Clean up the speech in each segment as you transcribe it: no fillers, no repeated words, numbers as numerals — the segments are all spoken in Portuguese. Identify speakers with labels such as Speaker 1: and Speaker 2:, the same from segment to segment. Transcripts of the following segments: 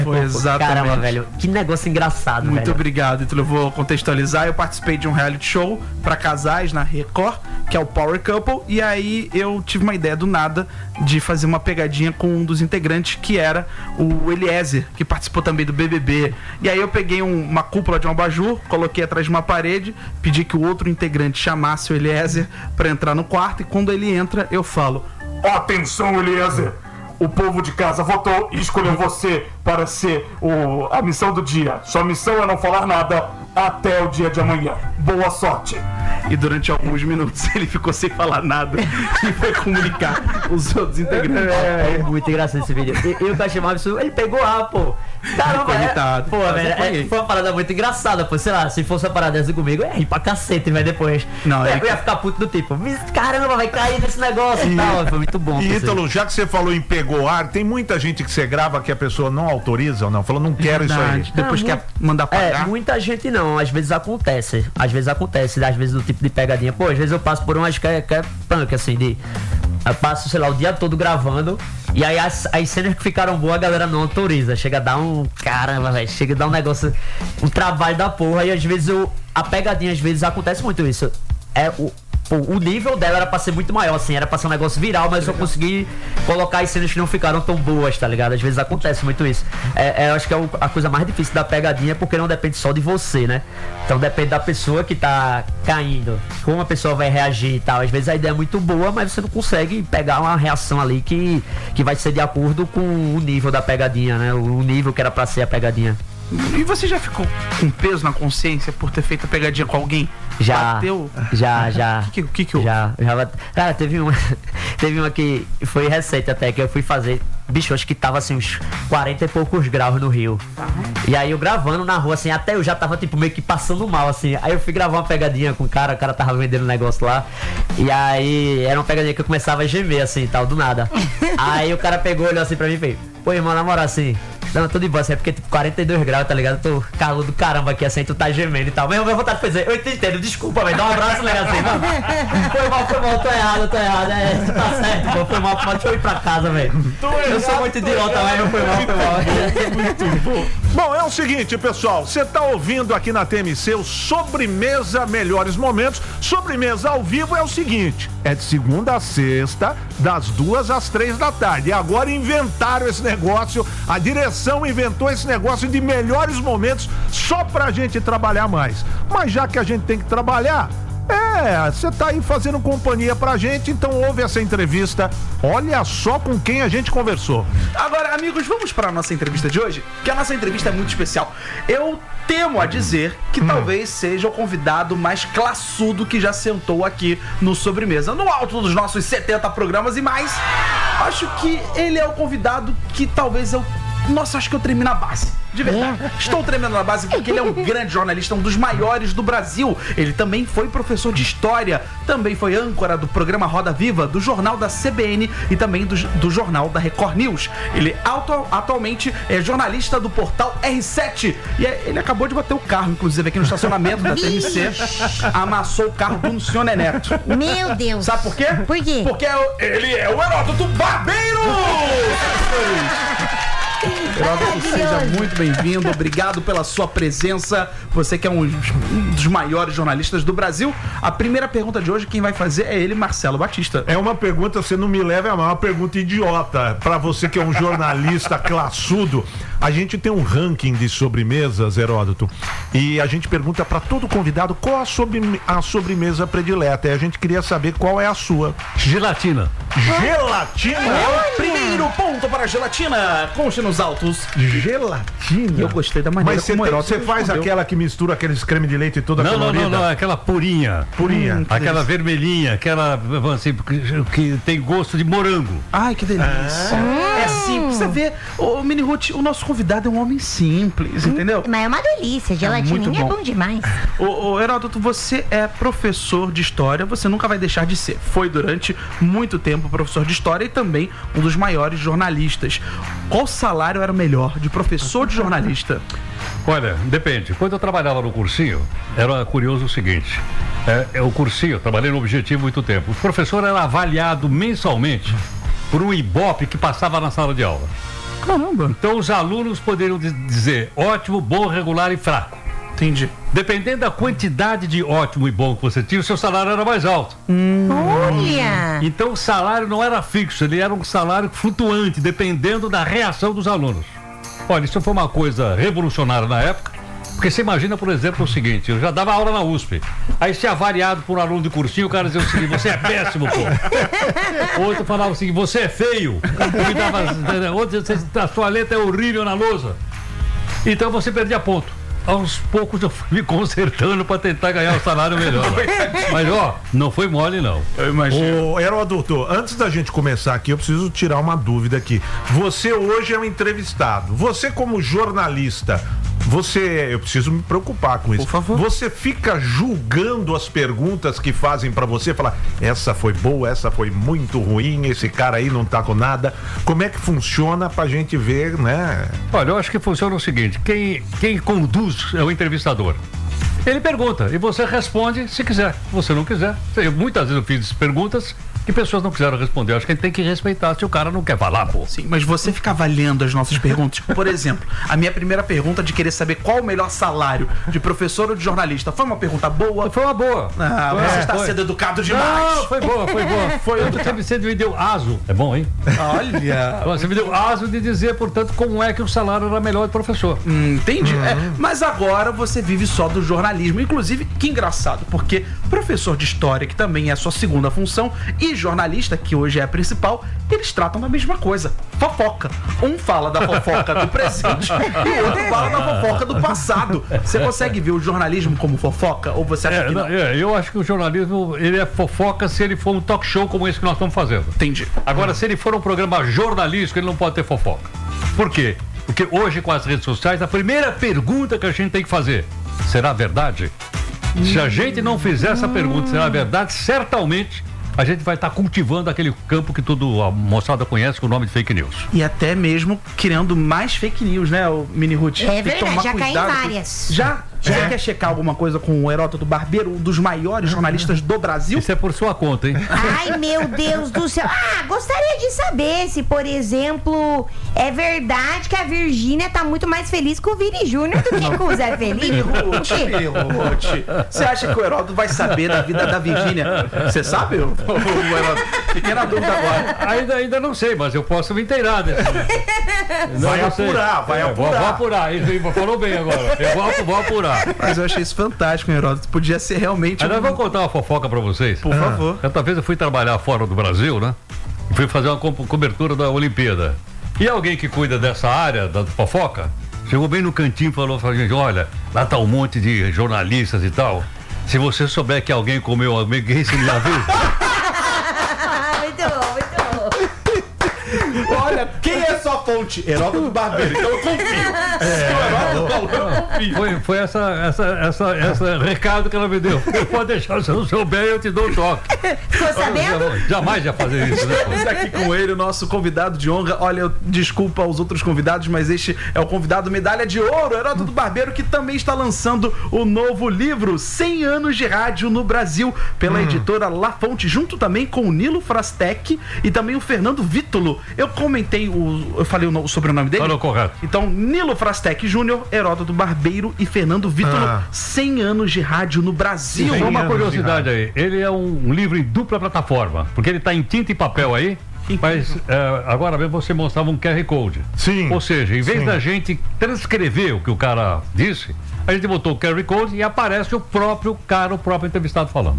Speaker 1: Foi exatamente.
Speaker 2: Caramba, velho, que negócio engraçado,
Speaker 1: Muito
Speaker 2: velho.
Speaker 1: obrigado. Então eu vou contextualizar. Eu participei de um reality show pra casais na Record, que é o Power Couple, e aí eu tive uma ideia do nada de fazer uma pegadinha com um dos integrantes, que era o Eliezer, que participou também do BBB. E aí eu peguei uma cúpula de um abajur, coloquei atrás de uma parede, pedi que o outro integrante chamasse o Eliezer pra entrar no quarto, e quando ele entra, eu falo: atenção, Eliezer! O povo de casa votou e escolheu você para ser a missão do dia. Sua missão é não falar nada até o dia de amanhã. Boa sorte. E durante alguns minutos ele ficou sem falar nada e foi comunicar os outros integrantes.
Speaker 2: É muito engraçado esse vídeo. E o que eu achei mais absurdo, ele pegou ar, pô. Caramba,
Speaker 1: Coitado.
Speaker 2: pô, velho, foi uma parada muito engraçada, pô. Sei lá, se fosse uma parada dessa comigo, eu ia rir pra cacete, velho, depois.
Speaker 1: Não,
Speaker 2: eu ia ficar puto do tipo, caramba, vai cair nesse negócio e tal. Foi muito bom.
Speaker 3: E Ítalo, já que você falou em pegou ar, tem muita gente que você grava que a pessoa não autoriza ou não, falou, não quero isso aí.
Speaker 1: Depois quer mandar pagar.
Speaker 2: Muita gente não, às vezes acontece, às vezes do tipo de pegadinha. Pô, às vezes eu passo por umas que é punk, assim, eu passo, sei lá, o dia todo gravando, e aí as cenas que ficaram boas a galera não autoriza. Chega a dar caramba, velho, chega a dar um negócio, um trabalho da porra, e às vezes a pegadinha, às vezes acontece muito isso. O nível dela era pra ser muito maior, assim, era pra ser um negócio viral, mas eu consegui colocar as cenas que não ficaram tão boas, tá ligado? Às vezes acontece muito isso. Eu acho que a coisa mais difícil da pegadinha, porque não depende só de você, né? Então depende da pessoa que tá caindo, como a pessoa vai reagir e tal. Às vezes a ideia é muito boa, mas você não consegue pegar uma reação ali que vai ser de acordo com o nível da pegadinha, né? O nível que era pra ser a pegadinha.
Speaker 1: E você já ficou com peso na consciência por ter feito a pegadinha com alguém?
Speaker 2: Já.
Speaker 1: Bateu?
Speaker 2: Já.
Speaker 1: O que eu...
Speaker 2: Já. Cara, teve uma que foi recente até, que eu fui fazer. Bicho, acho que tava assim uns 40 e poucos graus no Rio. E aí eu gravando na rua, assim, até eu já tava tipo meio que passando mal, assim. Aí eu fui gravar uma pegadinha com o cara tava vendendo um negócio lá. E aí era uma pegadinha que eu começava a gemer, assim, tal, do nada. Aí o cara pegou, olhou assim pra mim e fez: pô, irmão, na moral, assim, não, tô de boa, assim, é porque tipo 42 graus, tá ligado? Tô calor do caramba aqui, assim, tu tá gemendo e tal. Mas minha vontade de fazer: eu te entendo, desculpa, velho, dá um abraço legal assim, mano. Foi mal, tô errado, tu tá certo, pô, foi mal, deixa eu ir pra casa, velho. Eu sou muito idiota, mas foi mal.
Speaker 3: Muito bom. Bom, é o seguinte, pessoal, você tá ouvindo aqui na TMC o Sobremesa Melhores Momentos. Sobremesa ao vivo é o seguinte, é de segunda a sexta, das 2 às 3 da tarde. E agora inventaram esse negócio, a direção inventou esse negócio de melhores momentos só pra gente trabalhar mais. Mas já que a gente tem que trabalhar, você tá aí fazendo companhia pra gente, então ouve essa entrevista. Olha só com quem a gente conversou.
Speaker 1: Agora, amigos, vamos para a nossa entrevista de hoje, que a nossa entrevista é muito especial. Eu temo a dizer que talvez seja o convidado mais classudo que já sentou aqui no Sobremesa. No alto dos nossos 70 programas e mais, acho que ele é o convidado que talvez eu... Nossa, acho que eu tremi na base. De verdade. Estou tremendo na base porque ele é um grande jornalista, um dos maiores do Brasil. Ele também foi professor de história, também foi âncora do programa Roda Viva, do jornal da CBN e também do jornal da Record News. Ele atualmente é jornalista do portal R7 e ele acabou de bater o carro, inclusive aqui no estacionamento da TMC. Amassou o carro do senhor Neneto.
Speaker 4: Meu Deus.
Speaker 1: Sabe por quê?
Speaker 4: Por quê?
Speaker 1: Porque ele é o Heródoto Barbeiro! Heródoto, seja muito bem-vindo, obrigado pela sua presença. Você que é um dos maiores jornalistas do Brasil. A primeira pergunta de hoje, quem vai fazer é ele, Marcelo Batista.
Speaker 3: É uma pergunta, você não me leva a mal, uma pergunta idiota. Pra você que é um jornalista classudo, a gente tem um ranking de sobremesas, Heródoto, e a gente pergunta pra todo convidado qual a sobremesa predileta. E a gente queria saber qual é a sua.
Speaker 5: Gelatina.
Speaker 3: Gelatina?
Speaker 1: É o primeiro ponto para a gelatina. Conste nos autos.
Speaker 3: Gelatina?
Speaker 1: Eu gostei da maneira
Speaker 3: Mas
Speaker 1: como o Heródoto
Speaker 3: você faz
Speaker 1: respondeu.
Speaker 3: aquela que mistura aqueles creme de leite toda colorida?
Speaker 5: Não, aquela purinha.
Speaker 3: Purinha.
Speaker 5: Aquela vermelhinha, aquela assim, que tem gosto de morango.
Speaker 1: Ai, que delícia. É simples. Você vê, o Mini Ruth, o nosso convidado é um homem simples, entendeu?
Speaker 4: Mas é uma delícia, gelatininha
Speaker 1: muito
Speaker 4: é
Speaker 1: bom.
Speaker 4: bom demais.
Speaker 1: Ô Heródoto, você é professor de história, você nunca vai deixar de ser. Foi durante muito tempo professor de história e também um dos maiores jornalistas. Qual salário era melhor, de professor ou de jornalista?
Speaker 5: Olha, depende. Quando eu trabalhava no cursinho, era curioso o seguinte. O cursinho, eu trabalhei no Objetivo muito tempo. O professor era avaliado mensalmente por um Ibope que passava na sala de aula.
Speaker 1: Caramba.
Speaker 5: Então os alunos poderiam dizer ótimo, bom, regular e fraco.
Speaker 1: Entendi.
Speaker 5: Dependendo da quantidade de ótimo e bom que você tinha, o seu salário era mais alto.
Speaker 4: Olha!
Speaker 5: Então o salário não era fixo, ele era um salário flutuante, dependendo da reação dos alunos. Olha, isso foi uma coisa revolucionária na época, porque você imagina, por exemplo, o seguinte: eu já dava aula na USP, aí se avaliado por um aluno de cursinho, o cara dizia o seguinte: você é péssimo, pô. Outro falava o seguinte: você é feio. Outro, a sua letra é horrível na lousa. Então você perdia ponto. Aos poucos eu fui me consertando para tentar ganhar um salário melhor. Mas, ó, não foi mole, não.
Speaker 1: Eu imagino.
Speaker 3: Ô, Heródoto, antes da gente começar aqui, eu preciso tirar uma dúvida aqui. Você hoje é um entrevistado. Você, como jornalista, eu preciso me preocupar com isso.
Speaker 1: Por favor.
Speaker 3: Você fica julgando as perguntas que fazem pra você, falar, essa foi boa, essa foi muito ruim, esse cara aí não tá com nada. Como é que funciona pra gente ver, né?
Speaker 5: Olha, eu acho que funciona o seguinte: quem conduz é o entrevistador. Ele pergunta e você responde se quiser. Se você não quiser. Muitas vezes eu fiz perguntas que pessoas não quiseram responder. Eu acho que a gente tem que respeitar se o cara não quer falar, pô.
Speaker 1: Sim, mas você fica avaliando as nossas perguntas. Por exemplo, a minha primeira pergunta de querer saber qual o melhor salário de professor ou de jornalista foi uma pergunta boa?
Speaker 5: Foi uma boa.
Speaker 1: Ah, você está sendo educado demais.
Speaker 5: Não, foi boa. Foi outra que você me deu aso. É bom, hein?
Speaker 1: Olha.
Speaker 5: Você me deu aso de dizer, portanto, como é que o salário era melhor de professor.
Speaker 1: Entendi. Mas agora você vive só do jornalismo. Inclusive, que engraçado, porque professor de história, que também é a sua segunda função, e jornalista, que hoje é a principal, eles tratam da mesma coisa: fofoca. Um fala da fofoca do presente e o outro fala da fofoca do passado. Você consegue ver o jornalismo como fofoca? Ou você acha que não?
Speaker 5: Eu acho que o jornalismo, ele é fofoca se ele for um talk show como esse que nós estamos fazendo.
Speaker 1: Entendi.
Speaker 5: Agora, se ele for um programa jornalístico, ele não pode ter fofoca. Por quê? Porque hoje, com as redes sociais, a primeira pergunta que a gente tem que fazer: será verdade? Se a gente não fizer essa pergunta, será verdade? Certamente a gente vai estar cultivando aquele campo que toda a moçada conhece com o nome de fake news.
Speaker 1: E até mesmo criando mais fake news, né, o Mini Ruth?
Speaker 4: É verdade, já caí em várias.
Speaker 1: Já? Você quer checar alguma coisa com o Heródoto Barbeiro, um dos maiores jornalistas do Brasil?
Speaker 5: Isso é por sua conta, hein?
Speaker 4: Ai, meu Deus do céu. Gostaria de saber se, por exemplo, é verdade que a Virgínia tá muito mais feliz com o Vini Júnior do que com o Zé Felipe.
Speaker 1: Mini Ruth, você acha que o Heródoto vai saber da vida da Virgínia? Você sabe, o Heródoto? Fiquei na dúvida agora.
Speaker 5: Ainda não sei, mas eu posso me inteirar desse.
Speaker 3: Vai apurar.
Speaker 5: Vou apurar. Isso falou bem agora. Eu vou apurar.
Speaker 1: Mas eu achei isso fantástico, Heródoto. Podia ser realmente.
Speaker 5: Nós vamos contar uma fofoca pra vocês.
Speaker 1: Por favor.
Speaker 5: Certa vez eu fui trabalhar fora do Brasil, né? Fui fazer uma cobertura da Olimpíada. E alguém que cuida dessa área da fofoca chegou bem no cantinho e falou pra gente: olha, lá tá um monte de jornalistas e tal. Se você souber que alguém comeu alguém, você me avisa.
Speaker 4: Muito bom, muito bom.
Speaker 1: Olha, quem é sua fonte? Heródoto Barbeiro. Então eu confio.
Speaker 5: Foi essa recado que ela me deu. Pode deixar, se eu não souber, eu te dou um toque.
Speaker 4: Ficou sabendo?
Speaker 5: Jamais ia fazer isso, né?
Speaker 1: Estamos aqui com ele, o nosso convidado de honra. Olha, desculpa aos outros convidados, mas este é o convidado medalha de ouro, Heródoto Barbeiro, que também está lançando o novo livro 100 anos de rádio no Brasil, pela editora La Fonte, junto também com o Nilo Frastec e também o Fernando Vítulo. Eu comentei, eu falei o sobrenome dele?
Speaker 5: Falou correto.
Speaker 1: Então, Nilo Frastec Júnior, Heródoto Barbeiro e Fernando Vítulo, 100 anos de rádio no Brasil.
Speaker 5: Só uma curiosidade aí, ele é um livro em dupla plataforma, porque ele está em tinta e papel aí, mas agora mesmo você mostrava um QR Code.
Speaker 3: Sim.
Speaker 5: Ou seja, em vez da gente transcrever o que o cara disse, a gente botou o QR Code e aparece o próprio entrevistado falando.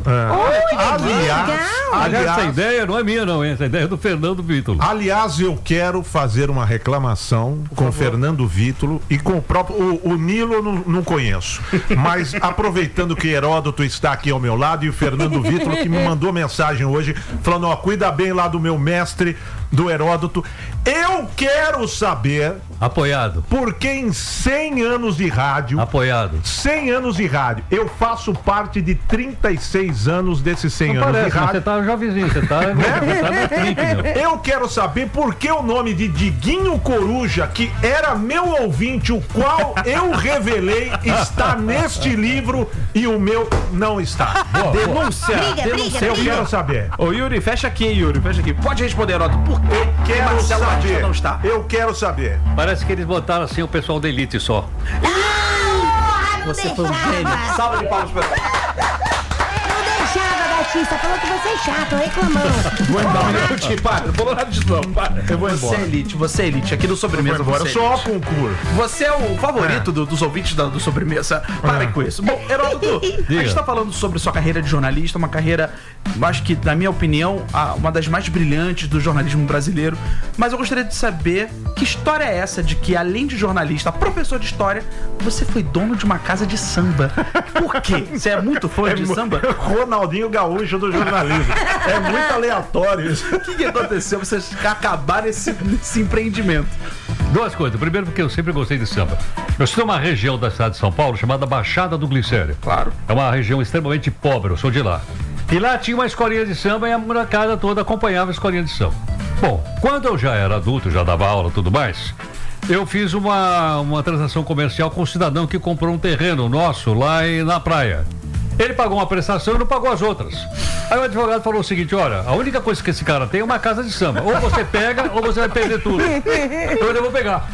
Speaker 5: Aliás, essa ideia não é minha, não, hein? Essa ideia é do Fernando Vítulo.
Speaker 3: Aliás, eu quero fazer uma reclamação com o Fernando Vítulo e com o próprio. O Nilo eu não conheço. Mas aproveitando que Heródoto está aqui ao meu lado e o Fernando Vítulo que me mandou mensagem hoje, falando: ó, cuida bem lá do meu mestre, do Heródoto. Eu quero saber
Speaker 5: Apoiado.
Speaker 3: Porque em 100 anos de rádio...
Speaker 5: Apoiado.
Speaker 3: 100 anos de rádio. Eu faço parte de 36 anos desses 100
Speaker 5: Não
Speaker 3: anos
Speaker 5: parece,
Speaker 3: de rádio.
Speaker 5: você tá jovenzinho, você tá no trick, meu.
Speaker 3: Eu quero saber por que o nome de Diguinho Coruja, que era meu ouvinte, o qual eu revelei, está neste livro e o meu não está.
Speaker 1: Denúncia.
Speaker 4: Briga.
Speaker 3: Eu quero saber.
Speaker 1: Ô, Yuri, fecha aqui, Yuri. Fecha aqui. Pode responder, Heródoto. Por que
Speaker 3: Quero
Speaker 1: Marcelo Batista
Speaker 3: saber.
Speaker 1: não está?
Speaker 3: Eu quero saber.
Speaker 5: Parece que eles botaram assim o pessoal da elite só.
Speaker 1: Você foi um gênio. Salva de palmas pra
Speaker 4: Não deixava, Batista. Falou que você é chato, reclamando.
Speaker 1: Vou embora. Para, não falou nada disso não. Para.
Speaker 3: Eu vou
Speaker 1: Você
Speaker 3: embora.
Speaker 1: é elite, você é elite. Aqui do Sobremesa
Speaker 3: Agora
Speaker 1: você é
Speaker 3: só
Speaker 1: elite.
Speaker 3: concurso.
Speaker 1: Você é o favorito dos ouvintes do Sobremesa. Parem com isso. Bom, Heródoto, a gente tá falando sobre sua carreira de jornalista, uma carreira, acho que, na minha opinião, uma das mais brilhantes do jornalismo brasileiro. Mas eu gostaria de saber que história é essa de que, além de jornalista, professor de história, você foi dono de uma casa de samba. Por quê? Você é muito fã de samba?
Speaker 3: Ronaldinho Gaúcho do jornalismo. É muito aleatório isso.
Speaker 1: O que aconteceu pra você acabar nesse empreendimento?
Speaker 5: Duas coisas. Primeiro, porque eu sempre gostei de samba. Eu sou de uma região da cidade de São Paulo chamada Baixada do Glicério.
Speaker 1: Claro.
Speaker 5: É uma região extremamente pobre, eu sou de lá. E lá tinha uma escolinha de samba e a molecada toda acompanhava a escolinha de samba. Bom, quando eu já era adulto, já dava aula e tudo mais, eu fiz uma transação comercial com um cidadão que comprou um terreno nosso lá na praia. Ele pagou uma prestação e não pagou as outras. Aí o advogado falou o seguinte: olha, a única coisa que esse cara tem é uma casa de samba. Ou você pega, ou você vai perder tudo. Então eu vou pegar.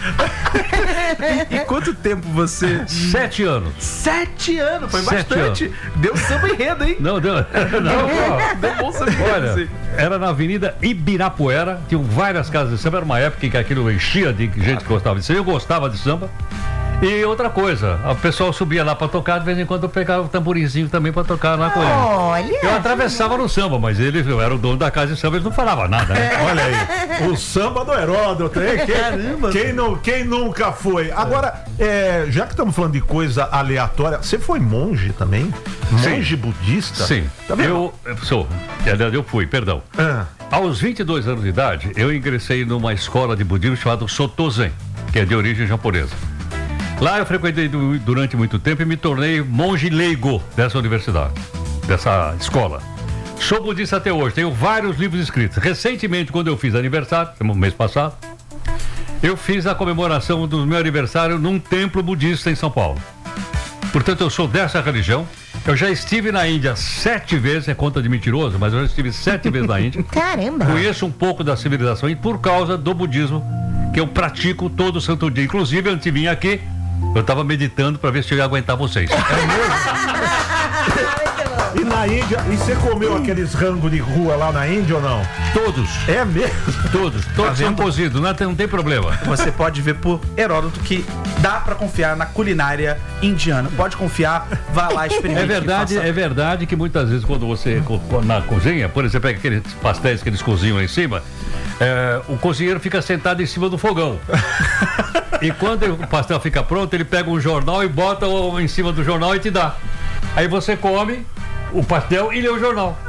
Speaker 1: E quanto tempo você...
Speaker 5: 7 anos.
Speaker 1: 7 anos, foi
Speaker 5: 7
Speaker 1: bastante. Deu samba enredo, hein?
Speaker 5: Não, deu.
Speaker 1: Deu bom samba enredo,
Speaker 5: Olha,
Speaker 1: sim.
Speaker 5: era na Avenida Ibirapuera, tinham várias casas de samba, era uma época em que aquilo enchia de gente que gostava de samba, eu gostava de samba. E outra coisa, o pessoal subia lá pra tocar, de vez em quando eu pegava o tamborinzinho também pra tocar lá com ele.
Speaker 4: Olha.
Speaker 5: Eu atravessava no samba, mas eu era o dono da casa de samba, eles não falavam nada, né?
Speaker 3: Olha aí, o samba do Heródoto, hein?
Speaker 1: Caramba.
Speaker 3: Quem nunca foi? Agora, já que estamos falando de coisa aleatória, você foi monge também? Monge budista?
Speaker 5: Sim,
Speaker 3: Tá vendo?
Speaker 5: eu fui, perdão.
Speaker 3: Ah,
Speaker 5: Aos 22 anos de idade, eu ingressei numa escola de budismo chamada Sotozen, que é de origem japonesa. Lá eu frequentei durante muito tempo e me tornei monge leigo dessa universidade, dessa escola. Sou budista até hoje, tenho vários livros escritos. Recentemente, quando eu fiz aniversário, no mês passado, eu fiz a comemoração do meu aniversário num templo budista em São Paulo. Portanto, eu sou dessa religião. Eu já estive na Índia 7 vezes, é conta de mentiroso, mas eu já estive 7 vezes na Índia.
Speaker 4: Caramba.
Speaker 5: Conheço um pouco da civilização e por causa do budismo que eu pratico todo santo dia. Inclusive, antes de vir aqui, eu estava meditando para ver se eu ia aguentar vocês.
Speaker 3: e na Índia, e você comeu aqueles rangos de rua lá na Índia ou não?
Speaker 5: Todos,
Speaker 3: É mesmo?
Speaker 5: todos são cozidos, não tem problema.
Speaker 1: Você pode ver por Heródoto que dá pra confiar na culinária indiana. Pode confiar, vá lá, experimente.
Speaker 5: É verdade que muitas vezes quando você na cozinha, por exemplo, pega aqueles pastéis que eles cozinham lá em cima, o cozinheiro fica sentado em cima do fogão. E quando o pastel fica pronto, ele pega um jornal e bota em cima do jornal e te dá. Aí você come o pastel e lê o jornal.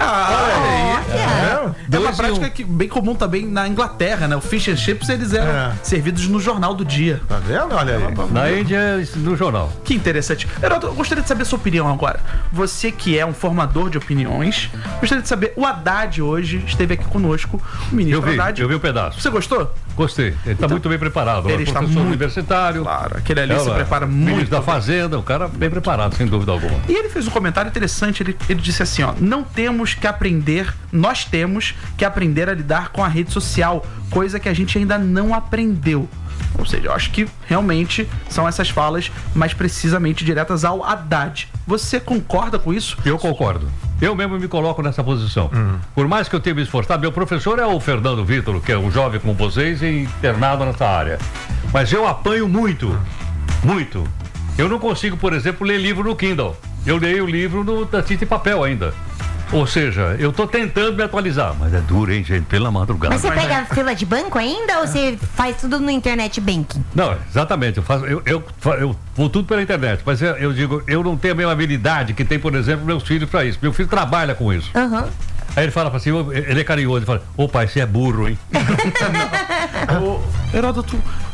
Speaker 1: É uma prática que bem comum também na Inglaterra, né? O fish and chips, eles eram servidos no jornal do dia.
Speaker 3: Tá vendo? Olha aí.
Speaker 5: Na Índia, no jornal.
Speaker 1: Que interessante. Heródoto, eu gostaria de saber a sua opinião agora. Você que é um formador de opiniões, gostaria de saber, o Haddad hoje esteve aqui conosco, o ministro Haddad.
Speaker 5: Eu vi um pedaço.
Speaker 1: Você gostou?
Speaker 5: Gostei. Ele está muito bem preparado.
Speaker 1: Ele
Speaker 5: É
Speaker 1: está
Speaker 5: professor
Speaker 1: muito-
Speaker 5: universitário.
Speaker 1: Claro, aquele ali se prepara muito
Speaker 5: Ministro da
Speaker 1: bem.
Speaker 5: Fazenda, o cara bem preparado, sem dúvida alguma.
Speaker 1: E ele fez um comentário interessante, ele disse assim, ó, nós temos que aprender a lidar com a rede social, coisa que a gente ainda não aprendeu. Ou seja, eu acho que realmente são essas falas mais precisamente diretas ao Haddad. Você concorda com isso?
Speaker 5: Eu concordo. Eu mesmo me coloco nessa posição. Por mais que eu tenha me esforçado, meu professor é o Fernando Vitor, que é um jovem como vocês e internado nessa área. Mas eu apanho muito, muito. Eu não consigo, por exemplo, ler livro no Kindle. Eu leio o livro da tinta e papel ainda. Ou seja, eu tô tentando me atualizar, mas é duro, hein, gente, pela madrugada.
Speaker 4: Mas você pega fila de banco ainda ou você faz tudo no internet banking?
Speaker 5: Não, exatamente, eu vou tudo pela internet, mas eu digo, eu não tenho a mesma habilidade que tem, por exemplo, meus filhos para isso. Meu filho trabalha com isso.
Speaker 4: Aham.
Speaker 5: Aí ele fala assim, ele é carinhoso, ele fala, ô pai, você é burro, hein?
Speaker 1: Heródoto,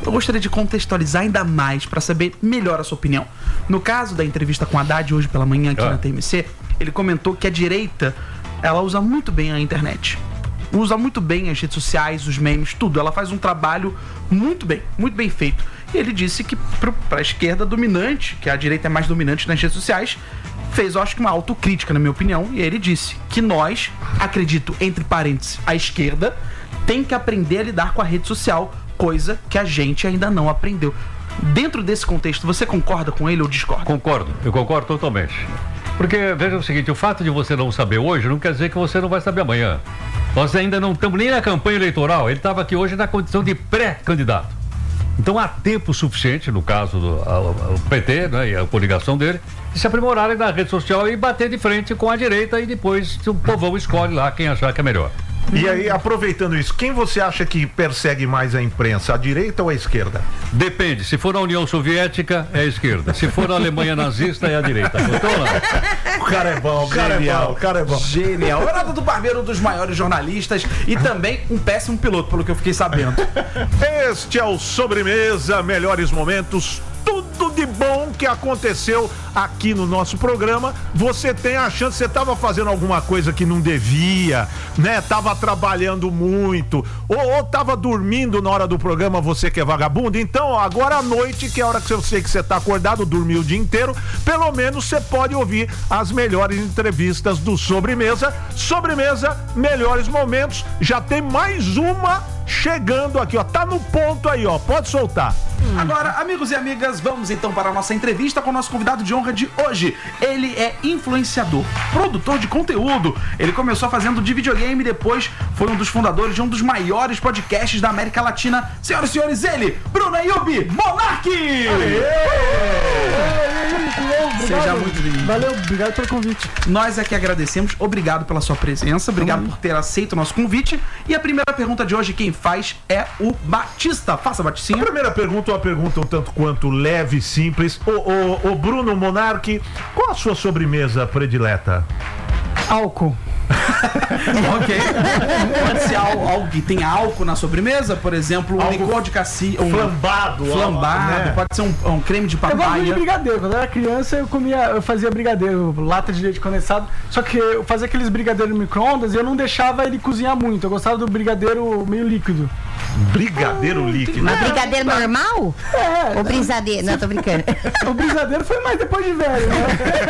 Speaker 1: eu gostaria de contextualizar ainda mais para saber melhor a sua opinião. No caso da entrevista com a Haddad hoje pela manhã aqui na TMC, ele comentou que a direita, ela usa muito bem a internet. Usa muito bem as redes sociais, os memes, tudo. Ela faz um trabalho muito bem feito. E ele disse que para a esquerda dominante, que a direita é mais dominante nas redes sociais, fez, eu acho que uma autocrítica, na minha opinião. E ele disse que nós, acredito, entre parênteses, a esquerda, tem que aprender a lidar com a rede social, coisa que a gente ainda não aprendeu. Dentro desse contexto, você concorda com ele ou discorda?
Speaker 5: Concordo, eu concordo totalmente. Porque, veja o seguinte, o fato de você não saber hoje não quer dizer que você não vai saber amanhã. Nós ainda não estamos nem na campanha eleitoral, ele estava aqui hoje na condição de pré-candidato. Então há tempo suficiente, no caso do PT, né, e a coligação dele, de se aprimorarem na rede social e bater de frente com a direita e depois o povão escolhe lá quem achar que é melhor.
Speaker 3: E aí, aproveitando isso, quem você acha que persegue mais a imprensa, a direita ou a esquerda?
Speaker 5: Depende, se for a União Soviética, é a esquerda. Se for a Alemanha nazista, é a direita. Então, não.
Speaker 3: O cara é bom, o cara é bom.
Speaker 1: Genial. O Renato do Barbeiro, um dos maiores jornalistas e também um péssimo piloto, pelo que eu fiquei sabendo.
Speaker 3: Este é o Sobremesa, melhores momentos, tudo de bom que aconteceu aqui no nosso programa. Você tem a chance, você estava fazendo alguma coisa que não devia, né? Tava trabalhando muito, ou tava dormindo na hora do programa, você que é vagabundo. Então, agora à noite, que é a hora que eu sei que você tá acordado, dormiu o dia inteiro, pelo menos você pode ouvir as melhores entrevistas do Sobremesa. Sobremesa, melhores momentos. Já tem mais uma chegando aqui, ó. Tá no ponto aí, ó. Pode soltar.
Speaker 1: Agora, amigos e amigas, vamos então para a nossa entrevista com o nosso convidado de honra de hoje. Ele é influenciador, produtor de conteúdo. Ele começou fazendo de videogame e depois foi um dos fundadores de um dos maiores podcasts da América Latina. Senhoras e senhores, ele, Bruno Ayub Monark! Seja muito bem-vindo.
Speaker 6: Valeu, obrigado pelo convite.
Speaker 1: Nós é que agradecemos, obrigado pela sua presença, obrigado por ter aceito o nosso convite. E a primeira pergunta de hoje, quem faz é o Batista. Faça, Baticinha.
Speaker 3: A primeira pergunta é uma pergunta um tanto quanto leve e simples. Ô Bruno Monark, qual a sua sobremesa predileta?
Speaker 6: Álcool.
Speaker 1: Ok. Pode ser algo que tem álcool na sobremesa, por exemplo, um licor de cacique, um
Speaker 3: flambado,
Speaker 1: né? Pode ser um creme de
Speaker 6: Eu gosto
Speaker 1: papaya.
Speaker 6: de brigadeiro. Quando eu era criança, eu fazia brigadeiro, lata de leite condensado. Só que eu fazia aqueles brigadeiros no micro-ondas e eu não deixava ele cozinhar muito. Eu gostava do brigadeiro meio líquido.
Speaker 3: Brigadeiro líquido.
Speaker 4: Mas brigadeiro normal?
Speaker 6: É.
Speaker 4: Ou brisadeiro? Não, tô brincando.
Speaker 6: O brigadeiro foi mais depois de velho, né?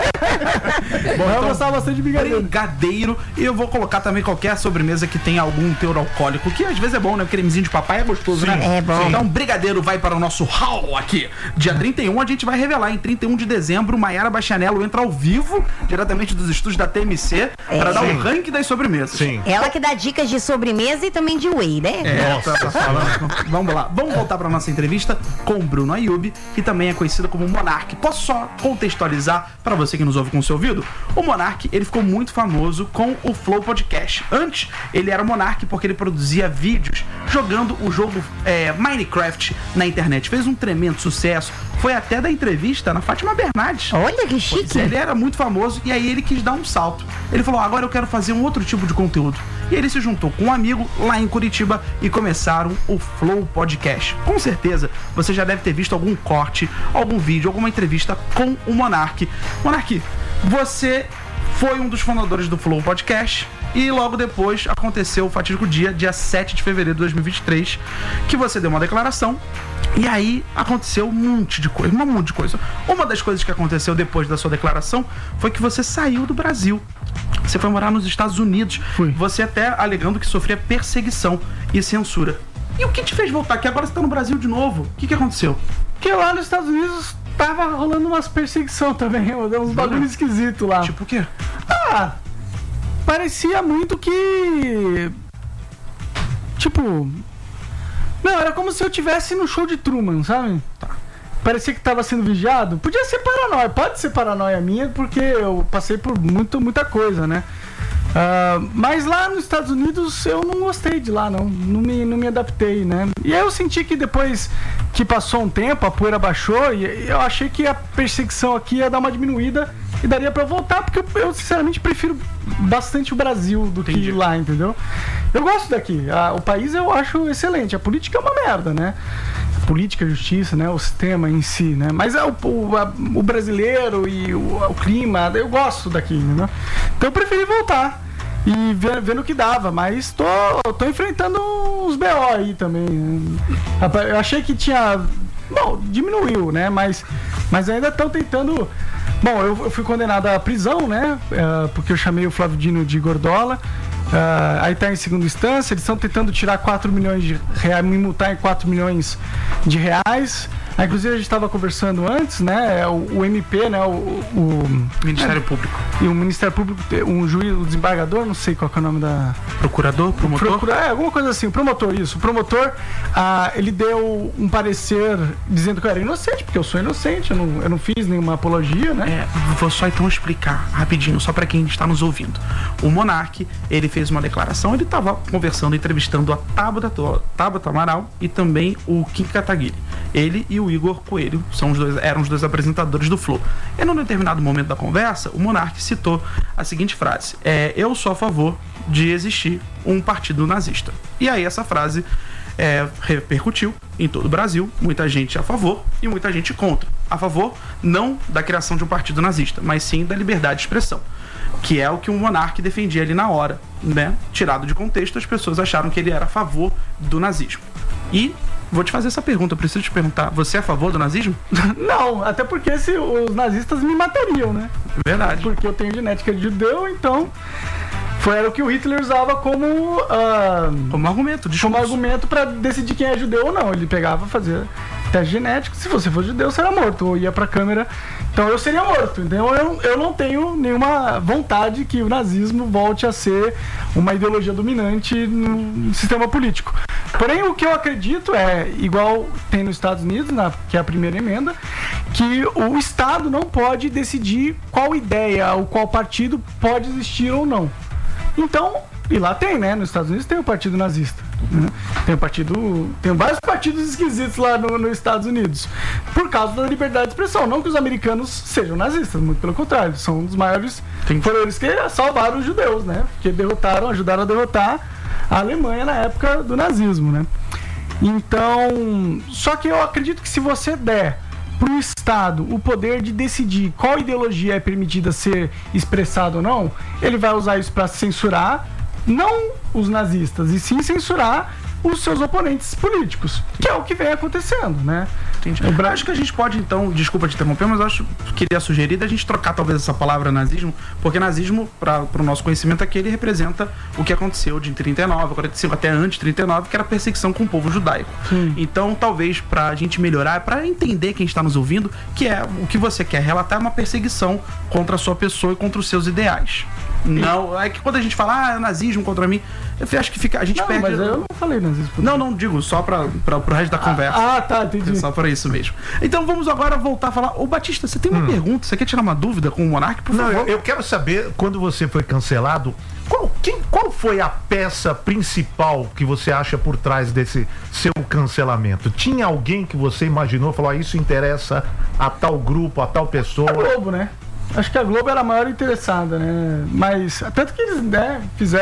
Speaker 1: Bom,
Speaker 6: Eu gostava bastante de brigadeiro.
Speaker 1: E eu vou colocar também qualquer sobremesa que tenha algum teor alcoólico, que às vezes é bom, né? O cremezinho de papai é gostoso, né?
Speaker 4: É bom.
Speaker 1: Então, brigadeiro vai para o nosso hall aqui. Dia 31 a gente vai revelar. Em 31 de dezembro, Maiara Bastianello entra ao vivo, diretamente dos estúdios da TMC, para dar um ranking das sobremesas.
Speaker 3: Sim.
Speaker 4: Ela que dá dicas de sobremesa e também de whey, né?
Speaker 1: Tá falando. Vamos lá. Vamos voltar para nossa entrevista com o Bruno Ayub, que também é conhecido como Monark. Posso só contextualizar para você que nos ouve com o seu ouvido? O Monark, ele ficou muito famoso com o Flow Podcast. Antes, ele era Monark porque ele produzia vídeos jogando o jogo Minecraft na internet. Fez um tremendo sucesso. Foi até da entrevista na Fátima Bernardes.
Speaker 4: Olha que chique.
Speaker 1: Ele era muito famoso e aí ele quis dar um salto. Ele falou, agora eu quero fazer um outro tipo de conteúdo. E ele se juntou com um amigo lá em Curitiba e começaram o Flow Podcast. Com certeza, você já deve ter visto algum corte, algum vídeo, alguma entrevista com o Monark. Monark, você foi um dos fundadores do Flow Podcast e logo depois aconteceu o fatídico dia 7 de fevereiro de 2023, que você deu uma declaração. E aí aconteceu um monte de coisa. Uma das coisas que aconteceu depois da sua declaração foi que você saiu do Brasil. Você foi morar nos Estados Unidos.
Speaker 6: Fui.
Speaker 1: Você até alegando que sofria perseguição e censura. E o que te fez voltar? Que agora você tá no Brasil de novo. O que aconteceu?
Speaker 6: Porque lá nos Estados Unidos tava rolando umas perseguição também, uns bagulho esquisito lá.
Speaker 1: Tipo o quê?
Speaker 6: Parecia muito que... Tipo... Não, era como se eu tivesse no show de Truman, sabe? Parecia que tava sendo vigiado. Podia ser paranoia, pode ser paranoia minha, porque eu passei por muita coisa, né? Mas lá nos Estados Unidos eu não gostei de lá, não me adaptei, né? E aí eu senti que depois que passou um tempo, a poeira baixou e eu achei que a perseguição aqui ia dar uma diminuída e daria pra voltar, porque eu sinceramente prefiro bastante o Brasil do que lá, entendeu? Eu gosto daqui, o país eu acho excelente, a política é uma merda, né? política, justiça, né? O sistema em si, né? Mas é o brasileiro e o clima, eu gosto daqui, né? Então eu preferi voltar e vendo o que dava, mas tô enfrentando uns BO aí também, né? Eu achei que tinha... Bom, diminuiu, né? Mas ainda estão tentando... Bom, eu fui condenado à prisão, né? Porque eu chamei o Flávio Dino de gordola. Aí tá em segunda instância, eles estão tentando tirar 4 milhões de reais, me multar em 4 milhões de reais. Aí, inclusive, a gente estava conversando antes, né? O MP, né? O
Speaker 1: Ministério Público.
Speaker 6: E o Ministério Público, um juiz, o desembargador, não sei qual que é o nome da...
Speaker 1: Procurador? Promotor?
Speaker 6: Alguma coisa assim, o promotor, isso. O promotor, ele deu um parecer dizendo que eu era inocente, porque eu sou inocente, eu não fiz nenhuma apologia, né?
Speaker 1: Vou só então explicar rapidinho, só para quem está nos ouvindo. O Monark, ele fez uma declaração, ele estava conversando, entrevistando a Tabata Amaral e também o Kim Kataguiri. Ele e o Igor Coelho eram os dois apresentadores do Flow. E num determinado momento da conversa, o Monark citou a seguinte frase: eu sou a favor de existir um partido nazista. E aí essa frase repercutiu em todo o Brasil, muita gente a favor e muita gente contra. A favor não da criação de um partido nazista, mas sim da liberdade de expressão, que é o que o Monark defendia ali na hora, né? Tirado de contexto, as pessoas acharam que ele era a favor do nazismo. E vou te fazer essa pergunta, eu preciso te perguntar, você é a favor do nazismo?
Speaker 6: Não, até porque os nazistas me matariam, né?
Speaker 1: Verdade.
Speaker 6: Porque eu tenho genética de judeu, então era o que o Hitler usava como
Speaker 1: argumento,
Speaker 6: como argumento para decidir quem é judeu ou não. Ele pegava, fazia teste genético, se você fosse judeu, você era morto, ou ia pra câmera, então eu seria morto. Então eu não tenho nenhuma vontade que o nazismo volte a ser uma ideologia dominante no sistema político. Porém, o que eu acredito igual tem nos Estados Unidos, que é a primeira emenda, que o Estado não pode decidir qual ideia ou qual partido pode existir ou não. Então, e lá tem, né? Nos Estados Unidos tem o partido nazista, né? Tem vários partidos esquisitos lá nos Estados Unidos, por causa da liberdade de expressão. Não que os americanos sejam nazistas, muito pelo contrário, são um dos maiores. Foram eles que salvaram os judeus, né? Porque ajudaram a derrotar a Alemanha na época do nazismo, né? Então, só que eu acredito que se você der para o Estado o poder de decidir qual ideologia é permitida ser expressada ou não, ele vai usar isso para censurar não os nazistas, e sim censurar os seus oponentes políticos, que é o que vem acontecendo, né?
Speaker 1: Entendi. Acho que a gente pode, então, desculpa te interromper, mas queria sugerir da gente trocar talvez essa palavra nazismo, porque nazismo, para o nosso conhecimento aqui, ele representa o que aconteceu de 39, 45, até antes de 39, que era a perseguição com o povo judaico. Então, talvez, para a gente melhorar, para entender quem está nos ouvindo, que é o que você quer relatar é uma perseguição contra a sua pessoa e contra os seus ideais. Não, é que quando a gente fala, nazismo contra mim, eu acho que a gente perde...
Speaker 6: Mas eu não falei nazismo.
Speaker 1: Não, digo, só para o resto da conversa.
Speaker 6: Tá, entendi.
Speaker 1: Só para isso mesmo. Então vamos agora voltar a falar. Ô Batista, você tem uma pergunta? Você quer tirar uma dúvida com o Monark, por favor?
Speaker 3: Não, eu quero saber, quando você foi cancelado, qual foi a peça principal que você acha por trás desse seu cancelamento? Tinha alguém que você imaginou, falou, isso interessa a tal grupo, a tal pessoa?
Speaker 6: A Globo, né? Acho que a Globo era a maior interessada, né? Mas, tanto que eles, né,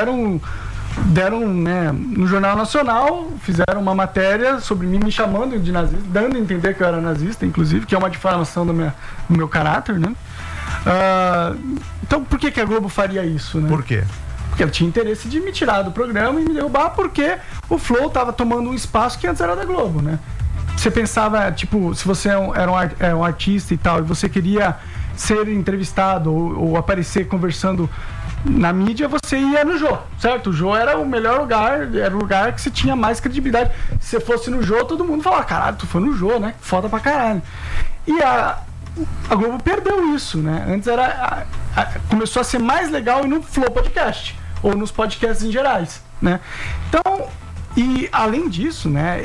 Speaker 6: deram, né, no Jornal Nacional, fizeram uma matéria sobre mim, me chamando de nazista, dando a entender que eu era nazista, inclusive, que é uma difamação do meu caráter, né? Então, por que a Globo faria isso, né?
Speaker 3: Por quê?
Speaker 6: Porque ela tinha interesse de me tirar do programa e me derrubar, porque o Flow estava tomando um espaço que antes era da Globo, né? Você pensava, tipo, se você era um artista e tal, e você queria ser entrevistado ou aparecer conversando na mídia, você ia no Jô, certo? O Jô era o melhor lugar, era o lugar que você tinha mais credibilidade. Se você fosse no Jô, todo mundo falava, caralho, tu foi no Jô, né? Foda pra caralho. E a Globo perdeu isso, né? Antes começou a ser mais legal no Flow Podcast, ou nos podcasts em gerais, né? Então, e além disso, né,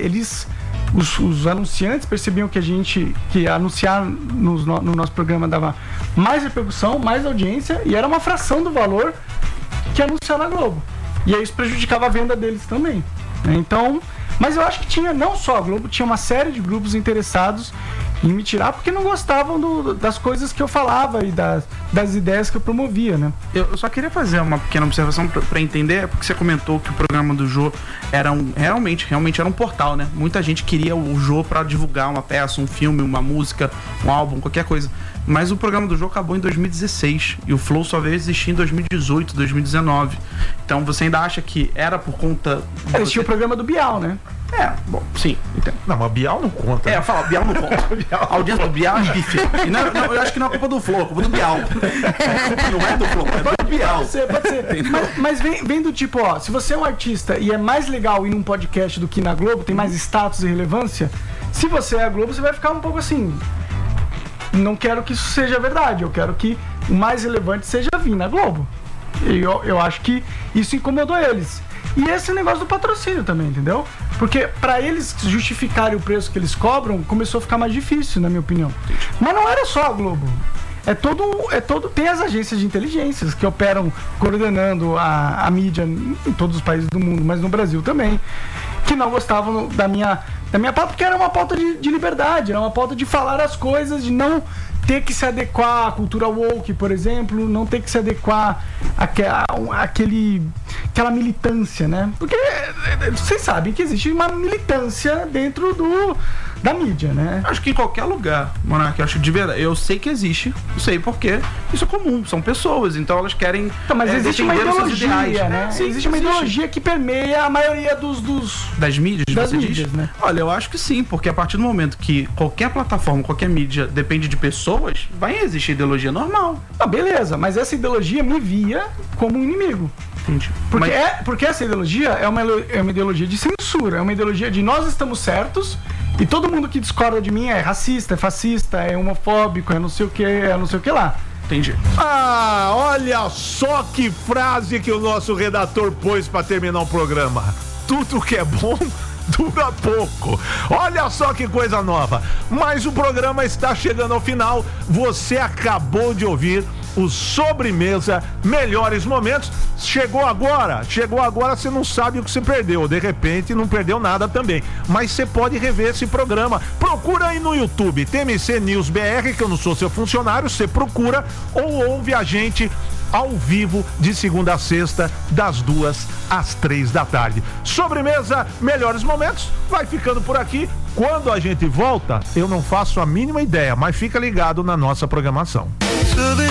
Speaker 6: os anunciantes percebiam que anunciar no nosso programa dava mais repercussão, mais audiência, e era uma fração do valor que anunciar na Globo. E aí isso prejudicava a venda deles também, né? Então, mas eu acho que tinha, não só a Globo, tinha uma série de grupos interessados em me tirar porque não gostavam das coisas que eu falava e das ideias que eu promovia, né?
Speaker 1: Eu só queria fazer uma pequena observação pra entender, porque você comentou que o programa do Jô era realmente era um portal, né? Muita gente queria o Jô pra divulgar uma peça, um filme, uma música, um álbum, qualquer coisa. Mas o programa do Jô acabou em 2016 e o Flow só veio existir em 2018, 2019. Então você ainda acha que era por conta...
Speaker 6: Existia o programa do Bial, né?
Speaker 1: Bom, sim, entendo.
Speaker 3: Não, mas Bial não conta.
Speaker 1: Eu falo, Bial não conta. A audiência do Bial é pífia. E não, eu acho que não é culpa do Flow, é culpa do Bial. A culpa não é do Flow, é do Bial.
Speaker 6: Pode ser. Mas vem do tipo, ó, se você é um artista e é mais legal ir num podcast do que na Globo, tem mais status e relevância, se você é a Globo, você vai ficar um pouco assim... Não quero que isso seja verdade, eu quero que o mais relevante seja vir na Globo. E eu acho que isso incomodou eles. E esse negócio do patrocínio também, entendeu? Porque pra eles justificarem o preço que eles cobram, começou a ficar mais difícil, na minha opinião. Mas não era só a Globo. Tem as agências de inteligências que operam coordenando a mídia em todos os países do mundo, mas no Brasil também, que não gostavam da minha pauta, porque era uma pauta de liberdade, era uma pauta de falar as coisas, de não ter que se adequar à cultura woke, por exemplo, não ter que se adequar àquela militância, né? Porque vocês sabem que existe uma militância dentro da mídia, né?
Speaker 1: Acho que em qualquer lugar, Monark, acho de verdade. Eu sei que existe, eu sei porque isso é comum, são pessoas, então elas querem.
Speaker 6: Então, mas existe uma ideologia, né?
Speaker 1: Sim,
Speaker 6: existe uma ideologia que permeia a maioria
Speaker 1: das mídias,
Speaker 6: das
Speaker 1: você
Speaker 6: mídias,
Speaker 1: diz?
Speaker 6: né?
Speaker 1: Olha, eu acho que sim, porque a partir do momento que qualquer plataforma, qualquer mídia depende de pessoas, vai existir ideologia normal.
Speaker 6: Ah, beleza, mas essa ideologia me via como um inimigo.
Speaker 1: Entendi.
Speaker 6: Porque essa ideologia é uma ideologia de censura, é uma ideologia de nós estamos certos e todo mundo que discorda de mim é racista, é fascista, é homofóbico, é não sei o que lá.
Speaker 1: Entendi.
Speaker 3: Ah, olha só que frase que o nosso redator pôs pra terminar o programa. Tudo que é bom dura pouco. Olha só que coisa nova. Mas o programa está chegando ao final. Você acabou de ouvir o Sobremesa Melhores Momentos. Chegou agora, você não sabe o que você perdeu. De repente não perdeu nada também. Mas você pode rever esse programa. Procura aí no YouTube, TMC News BR, que eu não sou seu funcionário, você procura ou ouve a gente ao vivo de segunda a sexta, das 2 às 3 da tarde. Sobremesa Melhores Momentos vai ficando por aqui. Quando a gente volta, eu não faço a mínima ideia, mas fica ligado na nossa programação.